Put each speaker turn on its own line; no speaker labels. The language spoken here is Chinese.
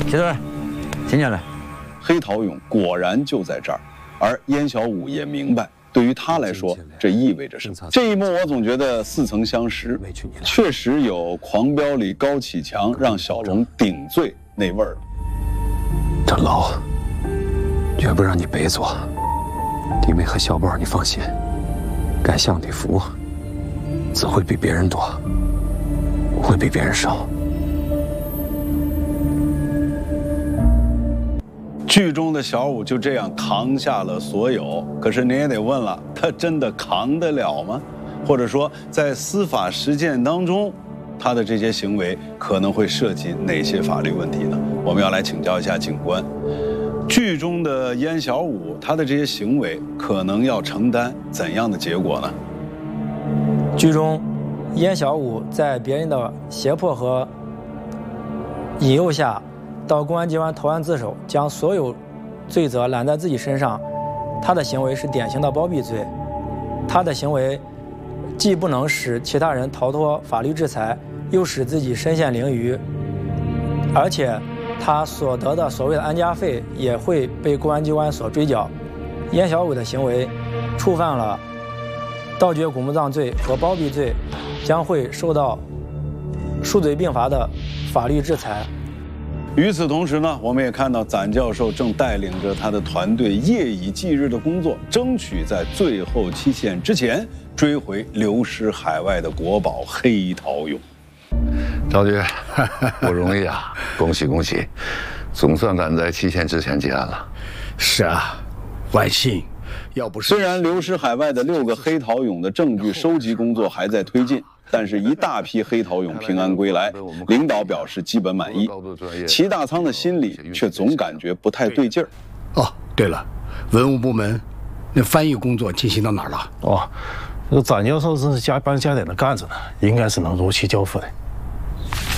齐主任，请进来。
黑陶俑果然就在这儿，而燕小五也明白，对于他来说，这意味着什么。这一幕我总觉得似曾相识，确实有《狂飙》里高启强让小龙顶罪那味儿了。
这牢绝不让你白做，弟妹和小宝你放心，该享的福只会比别人多，不会比别人少。
剧中的小五就这样扛下了所有，可是您也得问了，他真的扛得了吗？或者说，在司法实践当中，他的这些行为可能会涉及哪些法律问题呢？我们要来请教一下警官。剧中的燕小五，他的这些行为可能要承担怎样的结果呢？
剧中，燕小五在别人的胁迫和引诱下，到公安机关投案自首，将所有罪责揽在自己身上。他的行为是典型的包庇罪，他的行为既不能使其他人逃脱法律制裁，又使自己身陷囹圄，而且他所得的所谓的安家费也会被公安机关所追缴。燕小五的行为触犯了盗掘古墓葬罪和包庇罪，将会受到数罪并罚的法律制裁。
与此同时呢，我们也看到展教授正带领着他的团队夜以继日的工作，争取在最后期限之前追回流失海外的国宝黑陶俑。
赵局，不容易啊！恭喜恭喜，总算赶在期限之前结案了。
是啊，万幸。要不是
虽然流失海外的6个黑陶俑的证据收集工作还在推进，但是一大批黑陶俑平安归来，领导表示基本满意。齐大仓的心里却总感觉不太对劲儿。
哦，对了，文物部门那翻译工作进行到哪儿了？
哦，这个展教授正是加班加点的干着呢，应该是能如期交付的。